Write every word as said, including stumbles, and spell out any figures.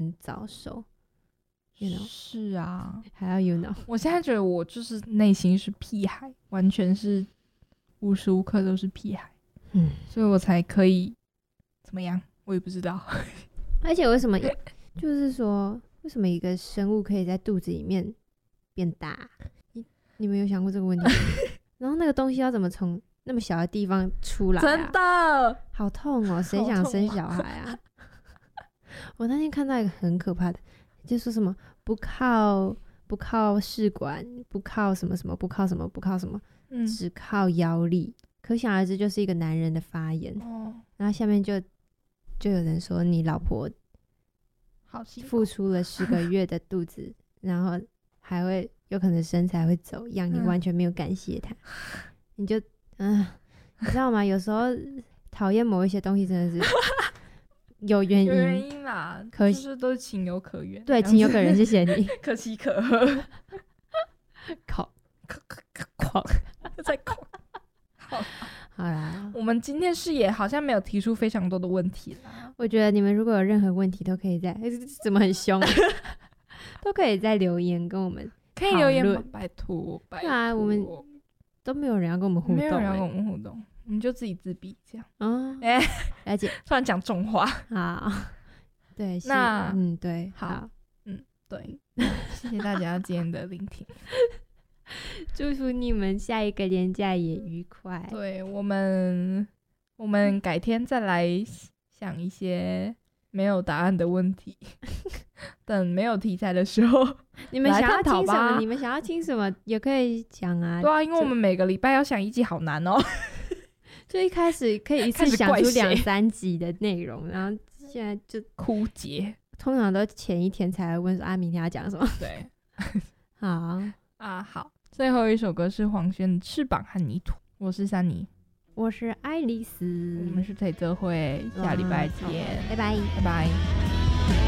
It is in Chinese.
更早熟。You know? 是啊， 还要 you know。 我现在觉得我就是内心是屁孩，完全是无时无刻都是屁孩， 嗯， 所以我才可以怎么样，我也不知道。 而且为什么，就是说，为什么一个生物可以在肚子里面变大？你你们有想过这个问题吗？然后那个东西要怎么从那么小的地方出来啊？ 真的好痛哦！谁想生小孩啊？我那天看到一个很可怕的，就说什么不靠不靠试管，不靠什么什么，不靠什么不靠什么， 嗯， 只靠腰力。可想而知，就是一个男人的发言。 哦， 然后下面就就有人说，你老婆好辛苦付出了十个月的肚子，然后还会有可能身材会走样，你嗯完全没有感谢他，你就嗯、呃，你知道吗？有时候讨厌某一些东西真的是有原因， 有原因啦， 可就是都是情有可原， 对，情有可原，谢谢你。 可喜可贺， 靠， 狂在狂。好， 好啦， 我们今天视野好像没有提出非常多的问题啦。 我觉得你们如果有任何问题，都可以在怎么很凶、啊，都可以在留言跟我们可以留言吗讨？论拜托，拜托。 对啊，我们都没有人要跟我们互动、欸， 没有人要跟我们互动，我们就自己自闭这样。 哦， 哎、 了解， 突然讲重话， 好，对， 那是嗯，对， 好好， 对，谢谢大家今天的聆听。 祝福你们下一个连假也愉快。 对，我们，我们改天再来想一些没有答案的问题，等没有题材的时候， 你们想要来探讨听什么？ 吧你们想要听什么也可以讲啊。 对啊，因为我们每个礼拜要想一集，好难哦。 就一开始可以一次开始想出怪谁两三集的内容，然后现在就枯竭， 通常都前一天才会问说啊，明天要讲什么。 对好， 啊，好，最后一首歌是黄轩的《翅膀和泥土》，我是珊妮， 我是爱丽丝， 我们是腿泽会，下礼拜见， 拜拜。 拜拜。